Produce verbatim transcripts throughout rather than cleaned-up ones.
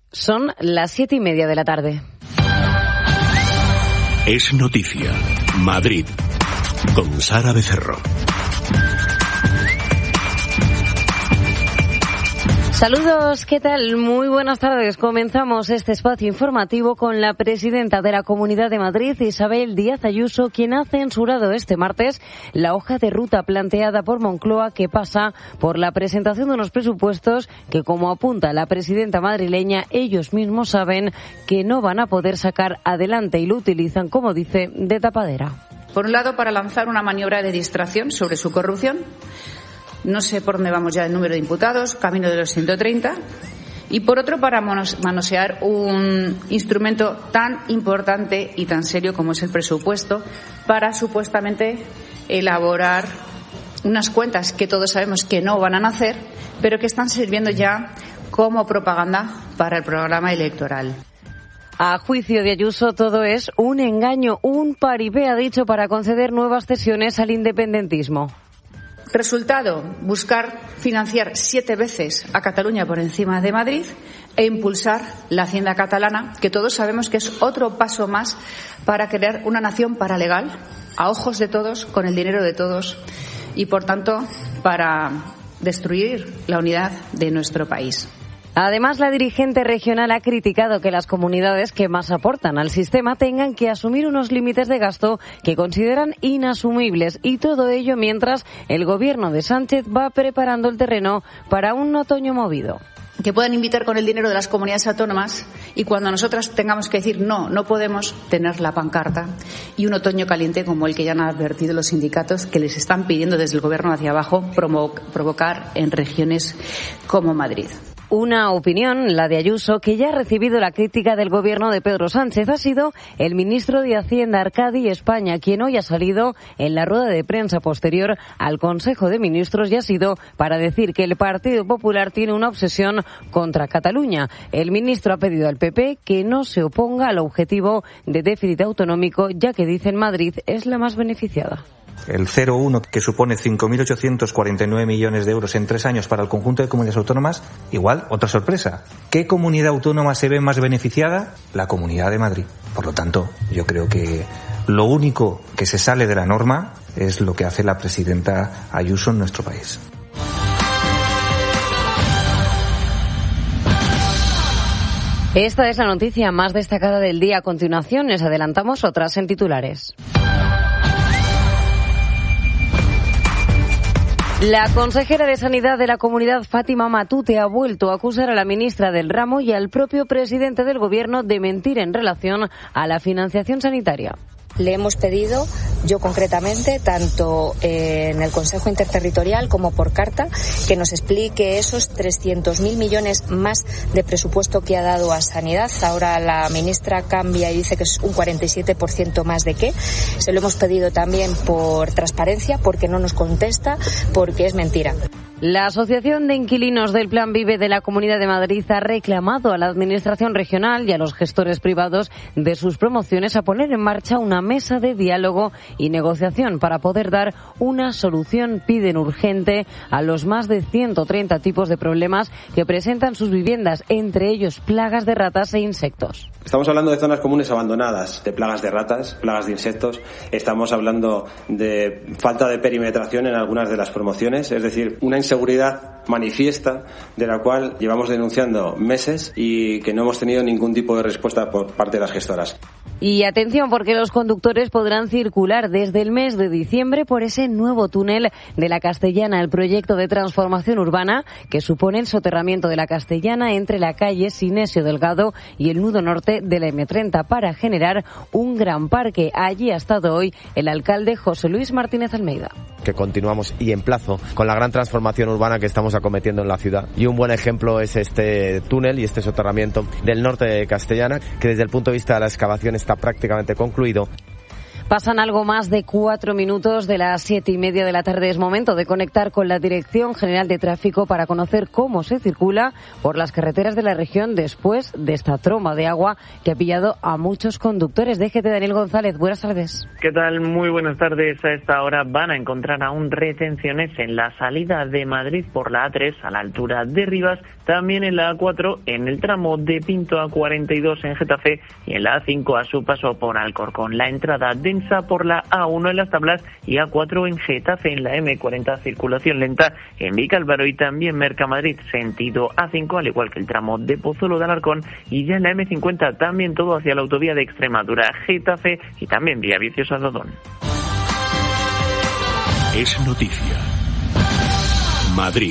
Son las siete y media de la tarde. Es noticia. Madrid. Con Sara Becerro. Saludos, ¿qué tal? Muy buenas tardes. Comenzamos este espacio informativo con la presidenta de la Comunidad de Madrid, Isabel Díaz Ayuso, quien ha censurado este martes la hoja de ruta planteada por Moncloa, que pasa por la presentación de unos presupuestos que, como apunta la presidenta madrileña, ellos mismos saben que no van a poder sacar adelante y lo utilizan, como dice, de tapadera. Por un lado, para lanzar una maniobra de distracción sobre su corrupción. No sé por dónde vamos ya el número de imputados, camino de los ciento treinta. Y por otro, para manosear un instrumento tan importante y tan serio como es el presupuesto, para supuestamente elaborar unas cuentas que todos sabemos que no van a nacer, pero que están sirviendo ya como propaganda para el programa electoral. A juicio de Ayuso, todo es un engaño, un paripé, ha dicho, para conceder nuevas cesiones al independentismo. Resultado, buscar financiar siete veces a Cataluña por encima de Madrid e impulsar la hacienda catalana, que todos sabemos que es otro paso más para crear una nación paralegal, a ojos de todos, con el dinero de todos y, por tanto, para destruir la unidad de nuestro país. Además, la dirigente regional ha criticado que las comunidades que más aportan al sistema tengan que asumir unos límites de gasto que consideran inasumibles, y todo ello mientras el gobierno de Sánchez va preparando el terreno para un otoño movido. Que puedan invitar con el dinero de las comunidades autónomas y cuando nosotras tengamos que decir no, no podemos, tener la pancarta y un otoño caliente como el que ya han advertido los sindicatos, que les están pidiendo desde el gobierno hacia abajo provo- provocar en regiones como Madrid. Una opinión, la de Ayuso, que ya ha recibido la crítica del gobierno de Pedro Sánchez. Ha sido el ministro de Hacienda, Arcadi España, quien hoy ha salido en la rueda de prensa posterior al Consejo de Ministros y ha sido para decir que el Partido Popular tiene una obsesión contra Cataluña. El ministro ha pedido al P P que no se oponga al objetivo de déficit autonómico, ya que, dicen, Madrid es la más beneficiada. El cero coma uno, que supone cinco mil ochocientos cuarenta y nueve millones de euros en tres años para el conjunto de comunidades autónomas, igual, otra sorpresa. ¿Qué comunidad autónoma se ve más beneficiada? La Comunidad de Madrid. Por lo tanto, yo creo que lo único que se sale de la norma es lo que hace la presidenta Ayuso en nuestro país. Esta es la noticia más destacada del día. A continuación, les adelantamos otras en titulares. La consejera de Sanidad de la Comunidad, Fátima Matute, ha vuelto a acusar a la ministra del ramo y al propio presidente del Gobierno de mentir en relación a la financiación sanitaria. Le hemos pedido, yo concretamente, tanto en el Consejo Interterritorial como por carta, que nos explique esos trescientos mil millones más de presupuesto que ha dado a Sanidad. Ahora la ministra cambia y dice que es un cuarenta y siete por ciento más de qué. Se lo hemos pedido también por transparencia, porque no nos contesta, porque es mentira. La Asociación de Inquilinos del Plan Vive de la Comunidad de Madrid ha reclamado a la Administración regional y a los gestores privados de sus promociones a poner en marcha una mesa de diálogo y negociación para poder dar una solución. Piden urgente a los más de ciento treinta tipos de problemas que presentan sus viviendas, entre ellos plagas de ratas e insectos. Estamos hablando de zonas comunes abandonadas, de plagas de ratas, plagas de insectos. Estamos hablando de falta de perimetración en algunas de las promociones, es decir, una inseguridad manifiesta de la cual llevamos denunciando meses y que no hemos tenido ningún tipo de respuesta por parte de las gestoras. Y atención, porque los conductores podrán circular desde el mes de diciembre por ese nuevo túnel de la Castellana, el proyecto de transformación urbana que supone el soterramiento de la Castellana entre la calle Sinesio Delgado y el nudo norte de la eme treinta para generar un gran parque. Allí ha estado hoy el alcalde José Luis Martínez Almeida. Que continuamos y en plazo con la gran transformación urbana que estamos acometiendo en la ciudad. Y un buen ejemplo es este túnel y este soterramiento del norte de Castellana, que desde el punto de vista de la excavación está prácticamente concluido. Pasan algo más de cuatro minutos de las siete y media de la tarde. Es momento de conectar con la Dirección General de Tráfico para conocer cómo se circula por las carreteras de la región después de esta tromba de agua que ha pillado a muchos conductores. D G T, Daniel González, buenas tardes. ¿Qué tal? Muy buenas tardes. A esta hora van a encontrar aún retenciones en la salida de Madrid por la A tres a la altura de Rivas, también en la A cuatro en el tramo de Pinto a cuarenta y dos en Getafe y en la A cinco a su paso por Alcorcón. La entrada densa por la A uno en Las Tablas y A cuatro en Getafe. En la eme cuarenta circulación lenta en Vicálvaro y también Mercamadrid sentido A cinco, al igual que el tramo de Pozuelo de Alarcón, y ya en la eme cincuenta también todo hacia la autovía de Extremadura, Getafe y también vía Vicios a Dodón. Es noticia. Madrid.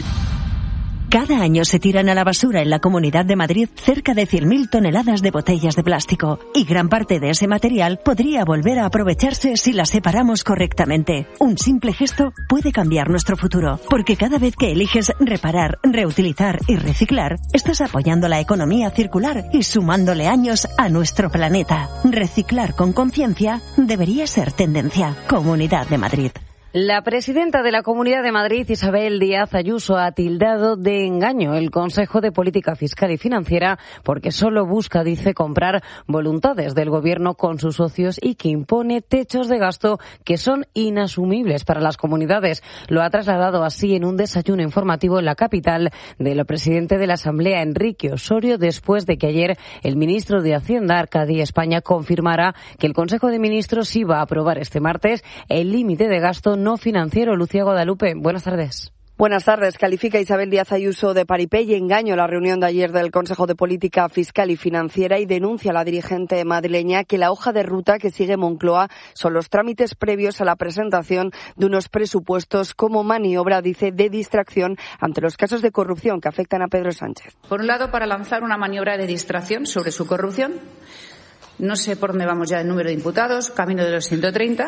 Cada año se tiran a la basura en la Comunidad de Madrid cerca de cien mil toneladas de botellas de plástico, y gran parte de ese material podría volver a aprovecharse si las separamos correctamente. Un simple gesto puede cambiar nuestro futuro, porque cada vez que eliges reparar, reutilizar y reciclar, estás apoyando la economía circular y sumándole años a nuestro planeta. Reciclar con conciencia debería ser tendencia. Comunidad de Madrid. La presidenta de la Comunidad de Madrid, Isabel Díaz Ayuso, ha tildado de engaño el Consejo de Política Fiscal y Financiera porque solo busca, dice, comprar voluntades del Gobierno con sus socios y que impone techos de gasto que son inasumibles para las comunidades. Lo ha trasladado así en un desayuno informativo en la capital del presidente de la Asamblea, Enrique Osorio, después de que ayer el ministro de Hacienda, Arcadi España, confirmara que el Consejo de Ministros iba a aprobar este martes el límite de gasto no financiero. Lucía Guadalupe, buenas tardes. Buenas tardes. Califica Isabel Díaz Ayuso de paripé y engaño la reunión de ayer del Consejo de Política Fiscal y Financiera y denuncia a la dirigente madrileña que la hoja de ruta que sigue Moncloa son los trámites previos a la presentación de unos presupuestos como maniobra, dice, de distracción ante los casos de corrupción que afectan a Pedro Sánchez. Por un lado, para lanzar una maniobra de distracción sobre su corrupción. No sé por dónde vamos ya el número de imputados, camino de los ciento treinta.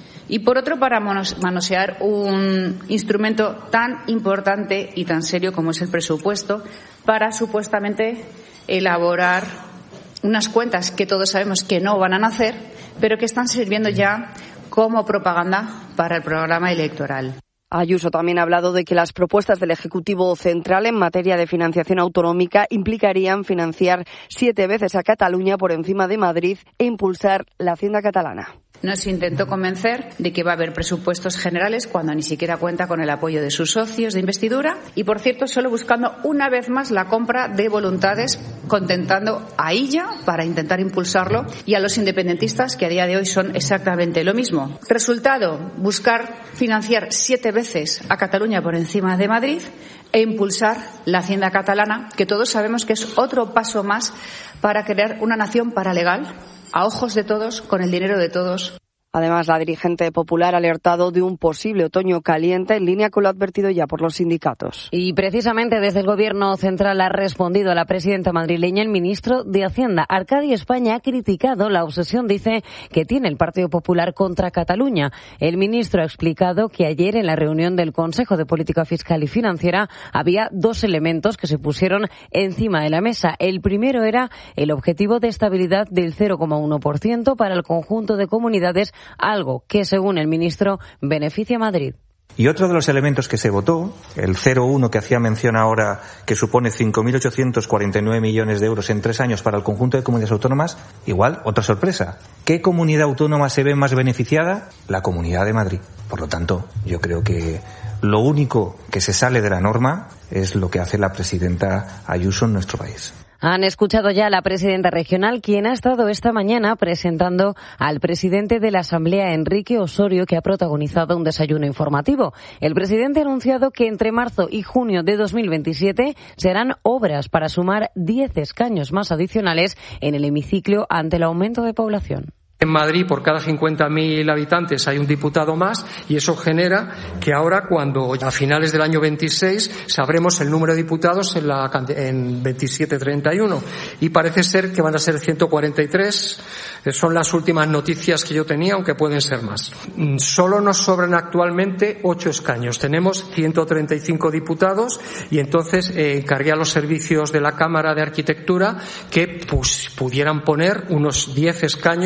Y por otro, para manosear un instrumento tan importante y tan serio como es el presupuesto, para supuestamente elaborar unas cuentas que todos sabemos que no van a nacer, pero que están sirviendo ya como propaganda para el programa electoral. Ayuso también ha hablado de que las propuestas del Ejecutivo Central en materia de financiación autonómica implicarían financiar siete veces a Cataluña por encima de Madrid e impulsar la hacienda catalana. Nos intentó convencer de que va a haber presupuestos generales cuando ni siquiera cuenta con el apoyo de sus socios de investidura y, por cierto, solo buscando una vez más la compra de voluntades, contentando a ella para intentar impulsarlo y a los independentistas, que a día de hoy son exactamente lo mismo. Resultado, buscar financiar siete veces a Cataluña por encima de Madrid e impulsar la hacienda catalana, que todos sabemos que es otro paso más para crear una nación paralegal, a ojos de todos, con el dinero de todos. Además, la dirigente popular ha alertado de un posible otoño caliente en línea con lo advertido ya por los sindicatos. Y precisamente desde el Gobierno central ha respondido a la presidenta madrileña el ministro de Hacienda. Arcadi España ha criticado la obsesión, dice, que tiene el Partido Popular contra Cataluña. El ministro ha explicado que ayer en la reunión del Consejo de Política Fiscal y Financiera había dos elementos que se pusieron encima de la mesa. El primero era el objetivo de estabilidad del cero coma uno por ciento para el conjunto de comunidades, algo que, según el ministro, beneficia a Madrid. Y otro de los elementos que se votó, el cero coma uno que hacía mención ahora, que supone cinco mil ochocientos cuarenta y nueve millones de euros en tres años para el conjunto de comunidades autónomas, igual, otra sorpresa. ¿Qué comunidad autónoma se ve más beneficiada? La Comunidad de Madrid. Por lo tanto, yo creo que lo único que se sale de la norma es lo que hace la presidenta Ayuso en nuestro país. Han escuchado ya a la presidenta regional, quien ha estado esta mañana presentando al presidente de la Asamblea, Enrique Osorio, que ha protagonizado un desayuno informativo. El presidente ha anunciado que entre marzo y junio de dos mil veintisiete se harán obras para sumar diez escaños más adicionales en el hemiciclo ante el aumento de población. En Madrid, por cada cincuenta mil habitantes hay un diputado más y eso genera que ahora, cuando a finales del año veintiséis sabremos el número de diputados en, la, en veintisiete treinta y uno y parece ser que van a ser ciento cuarenta y tres. Son las últimas noticias que yo tenía, aunque pueden ser más. Solo nos sobran actualmente ocho escaños. Tenemos ciento treinta y cinco diputados y entonces eh, encargué a los servicios de la Cámara de Arquitectura que pues, pudieran poner unos diez escaños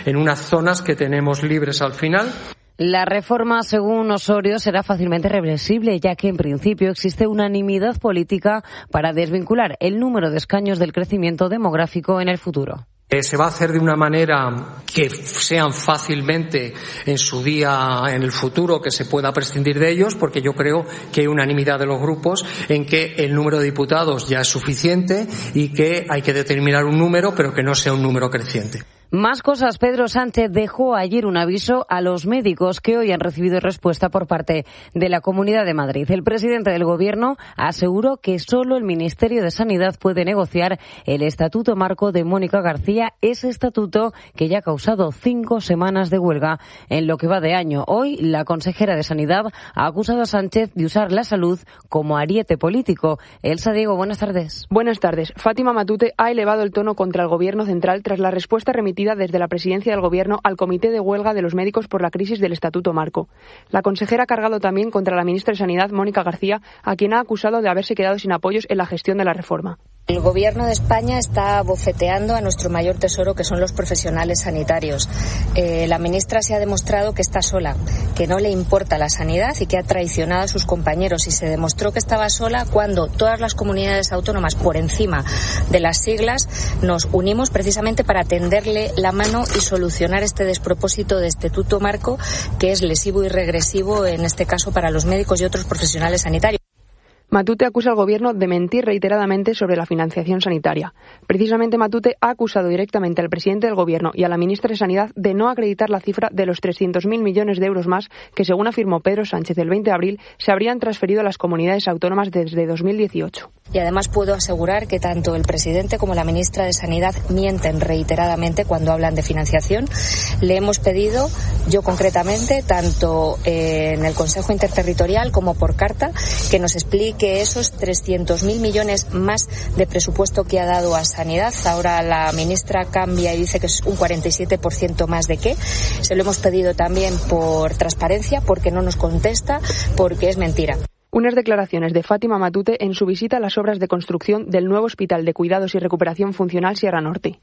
en unas zonas que tenemos libres al final. La reforma, según Osorio, será fácilmente reversible, ya que en principio existe unanimidad política para desvincular el número de escaños del crecimiento demográfico en el futuro. Eh, se va a hacer de una manera que sean fácilmente en su día, en el futuro, que se pueda prescindir de ellos, porque yo creo que hay unanimidad de los grupos en que el número de diputados ya es suficiente y que hay que determinar un número, pero que no sea un número creciente. Más cosas. Pedro Sánchez dejó ayer un aviso a los médicos que hoy han recibido respuesta por parte de la Comunidad de Madrid. El presidente del Gobierno aseguró que solo el Ministerio de Sanidad puede negociar el Estatuto Marco de Mónica García, ese estatuto que ya ha causado cinco semanas de huelga en lo que va de año. Hoy, la consejera de Sanidad ha acusado a Sánchez de usar la salud como ariete político. Elsa Diego, buenas tardes. Buenas tardes. Fátima Matute ha elevado el tono contra el Gobierno central tras la respuesta remitida desde la presidencia del Gobierno al Comité de Huelga de los Médicos por la crisis del Estatuto Marco. La consejera ha cargado también contra la ministra de Sanidad, Mónica García, a quien ha acusado de haberse quedado sin apoyos en la gestión de la reforma. El Gobierno de España está bofeteando a nuestro mayor tesoro, que son los profesionales sanitarios. Eh, la ministra se ha demostrado que está sola, que no le importa la sanidad y que ha traicionado a sus compañeros. Y se demostró que estaba sola cuando todas las comunidades autónomas, por encima de las siglas, nos unimos precisamente para tenderle la mano y solucionar este despropósito de Estatuto Marco, que es lesivo y regresivo, en este caso, para los médicos y otros profesionales sanitarios. Matute acusa al Gobierno de mentir reiteradamente sobre la financiación sanitaria. Precisamente Matute ha acusado directamente al presidente del Gobierno y a la ministra de Sanidad de no acreditar la cifra de los trescientos mil millones de euros más que, según afirmó Pedro Sánchez el veinte de abril, se habrían transferido a las comunidades autónomas desde dos mil dieciocho. Y además puedo asegurar que tanto el presidente como la ministra de Sanidad mienten reiteradamente cuando hablan de financiación. Le hemos pedido, yo concretamente, tanto en el Consejo Interterritorial como por carta, que nos explique que esos trescientos mil millones más de presupuesto que ha dado a Sanidad, ahora la ministra cambia y dice que es un cuarenta y siete por ciento más de qué. Se lo hemos pedido también por transparencia, porque no nos contesta, porque es mentira. Unas declaraciones de Fátima Matute en su visita a las obras de construcción del nuevo Hospital de Cuidados y Recuperación Funcional Sierra Norte.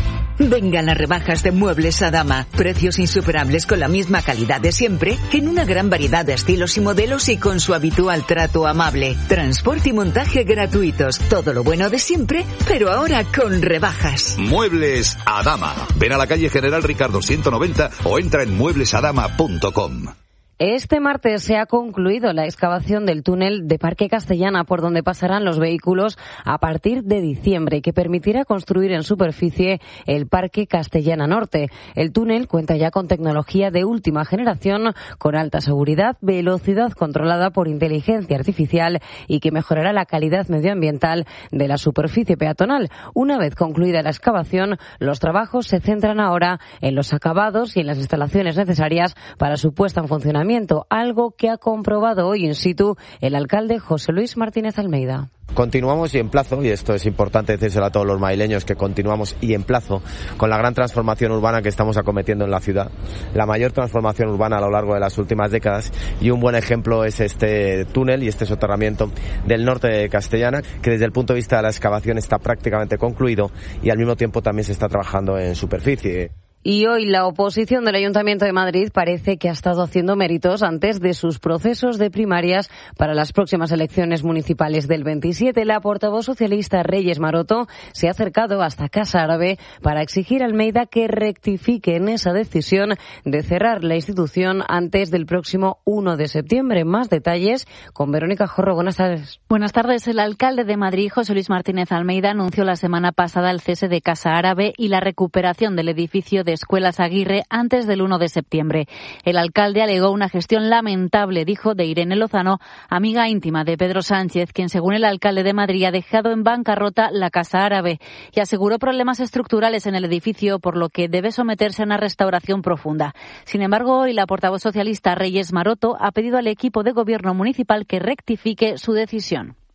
Vengan las rebajas de Muebles Adama. Precios insuperables con la misma calidad de siempre, en una gran variedad de estilos y modelos y con su habitual trato amable. Transporte y montaje gratuitos. Todo lo bueno de siempre, pero ahora con rebajas. Muebles Adama. Ven a la calle General Ricardo ciento noventa o entra en muebles adama punto com. Este martes se ha concluido la excavación del túnel de Parque Castellana, por donde pasarán los vehículos a partir de diciembre, y que permitirá construir en superficie el Parque Castellana Norte. El túnel cuenta ya con tecnología de última generación, con alta seguridad, velocidad controlada por inteligencia artificial y que mejorará la calidad medioambiental de la superficie peatonal. Una vez concluida la excavación, los trabajos se centran ahora en los acabados y en las instalaciones necesarias para su puesta en funcionamiento, algo que ha comprobado hoy in situ el alcalde José Luis Martínez Almeida. Continuamos y en plazo, y esto es importante decírselo a todos los madrileños, que continuamos y en plazo con la gran transformación urbana que estamos acometiendo en la ciudad, la mayor transformación urbana a lo largo de las últimas décadas, y un buen ejemplo es este túnel y este soterramiento del norte de Castellana, que desde el punto de vista de la excavación está prácticamente concluido y al mismo tiempo también se está trabajando en superficie. Y hoy la oposición del Ayuntamiento de Madrid parece que ha estado haciendo méritos antes de sus procesos de primarias para las próximas elecciones municipales del veintisiete. La portavoz socialista Reyes Maroto se ha acercado hasta Casa Árabe para exigir a Almeida que rectifique en esa decisión de cerrar la institución antes del próximo uno de septiembre. Más detalles con Verónica Jorro. Buenas tardes. Buenas tardes. El alcalde de Madrid, José Luis Martínez Almeida, anunció la semana pasada el cese de Casa Árabe y la recuperación del edificio de Escuelas Aguirre antes del uno de septiembre. El alcalde alegó una gestión lamentable, dijo, de Irene Lozano, amiga íntima de Pedro Sánchez, quien, según el alcalde de Madrid, ha dejado en bancarrota la Casa Árabe, y aseguró problemas estructurales en el edificio, por lo que debe someterse a una restauración profunda. Sin embargo, hoy la portavoz socialista Reyes Maroto ha pedido al equipo de gobierno municipal que rectifique su decisión.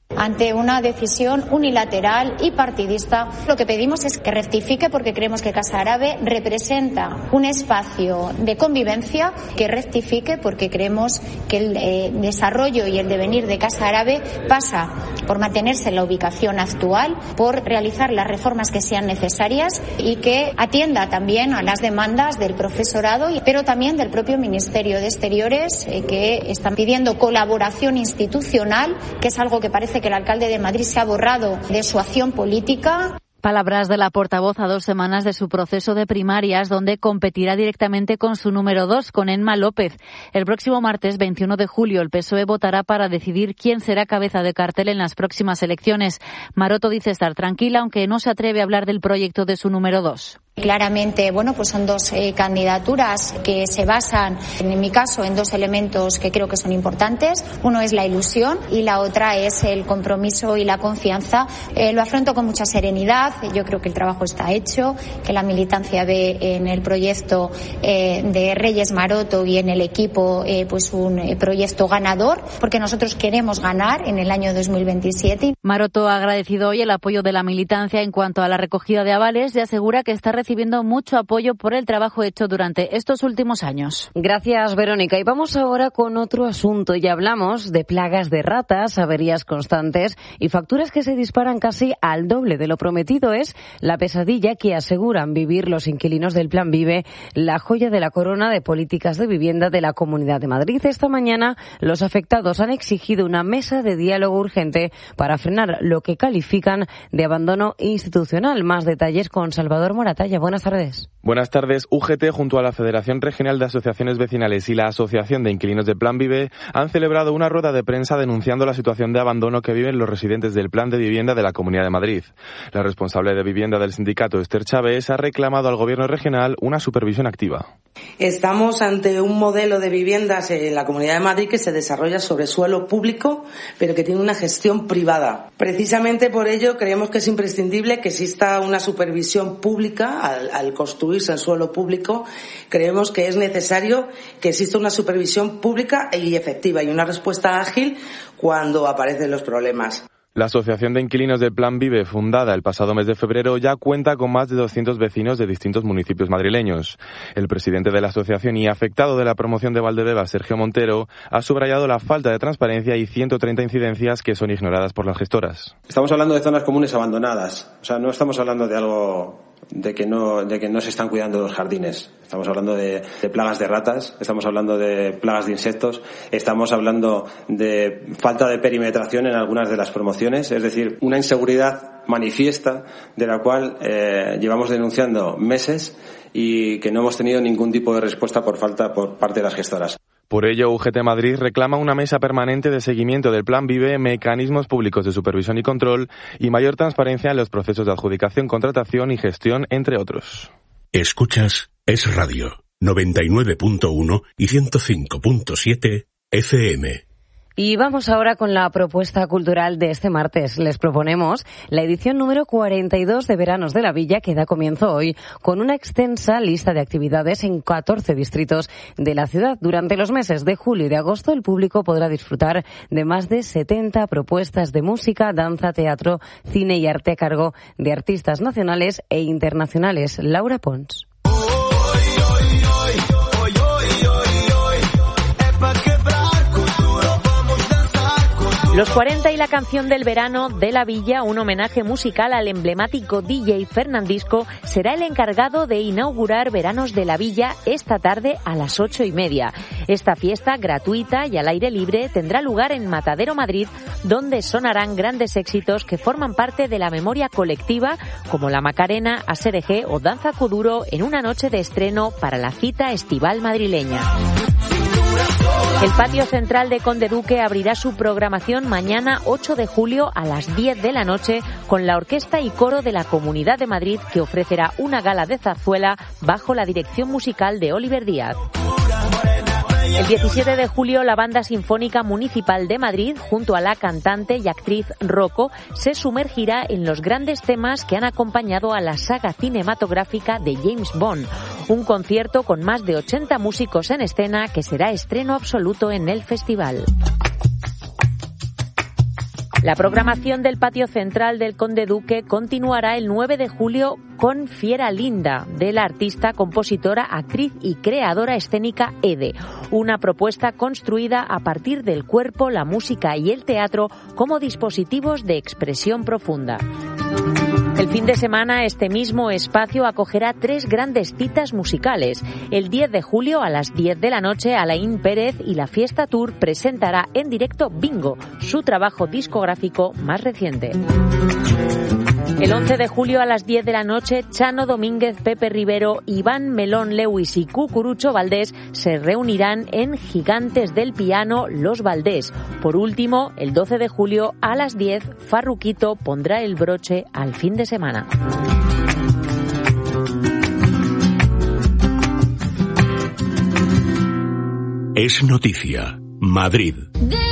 Ante una decisión unilateral y partidista, lo que pedimos es que rectifique, porque creemos que Casa Árabe representa un espacio de convivencia, que rectifique porque creemos que el eh, desarrollo y el devenir de Casa Árabe pasa por mantenerse en la ubicación actual, por realizar las reformas que sean necesarias y que atienda también a las demandas del profesorado, pero también del propio Ministerio de Exteriores, eh, que están pidiendo colaboración institucional, que es algo que parece que el alcalde de Madrid se ha borrado de su acción política. Palabras de la portavoz a dos semanas de su proceso de primarias, donde competirá directamente con su número dos, con Emma López. El próximo martes veintiuno de julio el P S O E votará para decidir quién será cabeza de cartel en las próximas elecciones. Maroto dice estar tranquila, aunque no se atreve a hablar del proyecto de su número dos. Claramente, bueno, pues son dos eh, candidaturas que se basan, en mi caso, en dos elementos que creo que son importantes. Uno es la ilusión y la otra es el compromiso y la confianza. Eh, lo afronto con mucha serenidad. Yo creo que el trabajo está hecho, que la militancia ve en el proyecto eh, de Reyes Maroto y en el equipo eh, pues un eh, proyecto ganador, porque nosotros queremos ganar en el año dos mil veintisiete. Maroto ha agradecido hoy el apoyo de la militancia en cuanto a la recogida de avales y asegura que está recibiendo mucho apoyo por el trabajo hecho durante estos últimos años. Gracias, Verónica. Y vamos ahora con otro asunto. Ya hablamos de plagas de ratas, averías constantes y facturas que se disparan casi al doble de lo prometido. Es la pesadilla que aseguran vivir los inquilinos del Plan Vive, la joya de la corona de políticas de vivienda de la Comunidad de Madrid. Esta mañana los afectados han exigido una mesa de diálogo urgente para frenar lo que califican de abandono institucional. Más detalles con Salvador Moratalla. Buenas tardes. Buenas tardes. U G T, junto a la Federación Regional de Asociaciones Vecinales y la Asociación de Inquilinos del Plan Vive, han celebrado una rueda de prensa denunciando la situación de abandono que viven los residentes del Plan de Vivienda de la Comunidad de Madrid. La responsable de vivienda del sindicato, Esther Chávez, ha reclamado al Gobierno regional una supervisión activa. Estamos ante un modelo de viviendas en la Comunidad de Madrid que se desarrolla sobre suelo público, pero que tiene una gestión privada. Precisamente por ello creemos que es imprescindible que exista una supervisión pública al, al construirse en suelo público. Creemos que es necesario que exista una supervisión pública y efectiva y una respuesta ágil cuando aparecen los problemas. La Asociación de Inquilinos del Plan Vive, fundada el pasado mes de febrero, ya cuenta con más de doscientos vecinos de distintos municipios madrileños. El presidente de la asociación y afectado de la promoción de Valdebeba, Sergio Montero, ha subrayado la falta de transparencia y ciento treinta incidencias que son ignoradas por las gestoras. Estamos hablando de zonas comunes abandonadas. O sea, no estamos hablando de algo de que no de que no se están cuidando los jardines. Estamos hablando de, de plagas de ratas, estamos hablando de plagas de insectos, estamos hablando de falta de perimetración en algunas de las promociones, es decir, una inseguridad manifiesta de la cual eh, llevamos denunciando meses y que no hemos tenido ningún tipo de respuesta por falta por parte de las gestoras. Por ello, U G T Madrid reclama una mesa permanente de seguimiento del Plan Vive, mecanismos públicos de supervisión y control y mayor transparencia en los procesos de adjudicación, contratación y gestión, entre otros. Escuchas Es Radio, noventa y nueve punto uno y ciento cinco punto siete F M. Y vamos ahora con la propuesta cultural de este martes. Les proponemos la edición número cuarenta y dos de Veranos de la Villa, que da comienzo hoy, con una extensa lista de actividades en catorce distritos de la ciudad. Durante los meses de julio y de agosto, el público podrá disfrutar de más de setenta propuestas de música, danza, teatro, cine y arte a cargo de artistas nacionales e internacionales. Laura Pons. Los cuarenta y la canción del verano de la Villa, un homenaje musical al emblemático D J Fernandisco, será el encargado de inaugurar Veranos de la Villa esta tarde a las ocho y media. Esta fiesta, gratuita y al aire libre, tendrá lugar en Matadero, Madrid, donde sonarán grandes éxitos que forman parte de la memoria colectiva, como la Macarena, Asereje o Danza Kuduro, en una noche de estreno para la cita estival madrileña. El patio central de Conde Duque abrirá su programación mañana ocho de julio a las diez de la noche con la orquesta y coro de la Comunidad de Madrid, que ofrecerá una gala de zarzuela bajo la dirección musical de Oliver Díaz. El diecisiete de julio, la Banda Sinfónica Municipal de Madrid, junto a la cantante y actriz Rocco, se sumergirá en los grandes temas que han acompañado a la saga cinematográfica de James Bond. Un concierto con más de ochenta músicos en escena que será estreno absoluto en el festival. La programación del patio central del Conde Duque continuará el nueve de julio con Fiera Linda, de la artista, compositora, actriz y creadora escénica Ede. Una propuesta construida a partir del cuerpo, la música y el teatro como dispositivos de expresión profunda. El fin de semana este mismo espacio acogerá tres grandes citas musicales. El diez de julio a las diez de la noche Alain Pérez y la Fiesta Tour presentará en directo Bingo, su trabajo discográfico más reciente. El once de julio a las diez de la noche, Chano Domínguez, Pepe Rivero, Iván Melón Lewis y Cucurucho Valdés se reunirán en Gigantes del Piano Los Valdés. Por último, el doce de julio a las diez, Farruquito pondrá el broche al fin de semana. Es noticia. Madrid.